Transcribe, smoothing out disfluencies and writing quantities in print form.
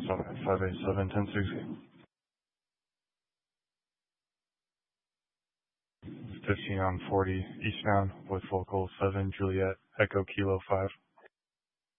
587, 1060. 15 on 40 eastbound with local 7 Juliet Echo Kilo 5.